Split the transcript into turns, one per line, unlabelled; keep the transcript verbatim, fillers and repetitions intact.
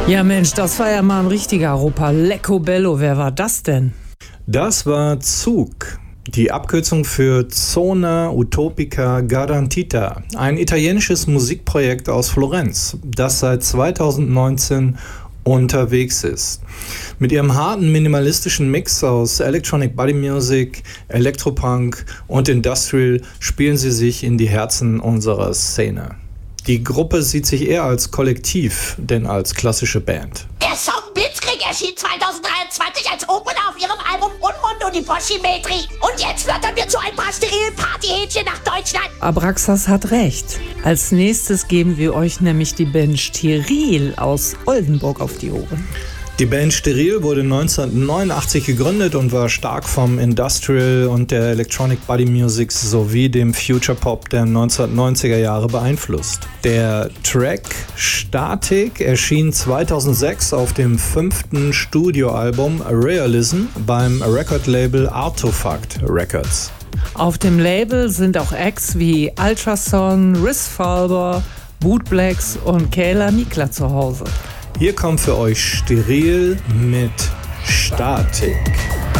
Ja Mensch, das war ja mal ein richtiger Rupper. Lecco bello, wer war das denn?
Das war Zug, die Abkürzung für Zona Utopica Garantita, ein italienisches Musikprojekt aus Florenz, das seit zweitausendneunzehn unterwegs ist. Mit ihrem harten minimalistischen Mix aus Electronic Body Music, Elektropunk und Industrial spielen sie sich in die Herzen unserer Szene. Die Gruppe sieht sich eher als Kollektiv, denn als klassische Band.
Der Song Blitzkrieg erschien zweitausenddreiundzwanzig als Opener auf ihrem Album Unmund und die Boschimetri. Und jetzt flattern wir zu ein paar sterilen Partyhähnchen nach Deutschland.
Abraxas hat recht. Als nächstes geben wir euch nämlich die Band Steril aus Oldenburg auf die Ohren.
Die Band Steril wurde neunzehnhundertneunundachtzig gegründet und war stark vom Industrial und der Electronic Body Music sowie dem Future Pop der neunzehnhundertneunziger Jahre beeinflusst. Der Track Statik erschien zweitausendsechs auf dem fünften Studioalbum Realism beim Recordlabel Artofact Records.
Auf dem Label sind auch Acts wie Ultrason, Riz Falber, Bootblacks und Kayla Nikla zu Hause.
Hier kommt für euch Steril mit Statik.